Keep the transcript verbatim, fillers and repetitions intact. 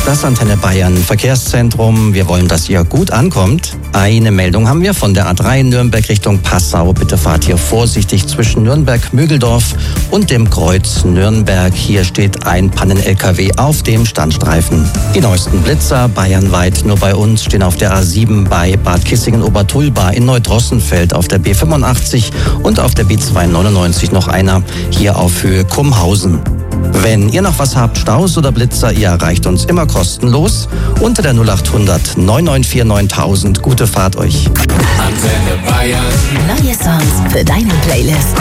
Das Antenne Bayern Verkehrszentrum. Wir wollen, dass ihr gut ankommt. Eine Meldung haben wir von der A drei Nürnberg Richtung Passau. Bitte fahrt hier vorsichtig zwischen Nürnberg-Mögeldorf und dem Kreuz Nürnberg. Hier steht ein Pannen-L K W auf dem Standstreifen. Die neuesten Blitzer bayernweit nur bei uns stehen auf der A sieben bei Bad Kissingen-Obertulba, in Neudrossenfeld auf der B fünfundachtzig und auf der B zweihundertneunundneunzig noch einer hier auf Höhe Kumhausen. Wenn ihr noch was habt, Staus oder Blitzer, ihr erreicht uns immer kostenlos unter der null achthundert neun neun vier neuntausend. Gute Fahrt euch. Antenne Bayern. Neue Songs für deine Playlist.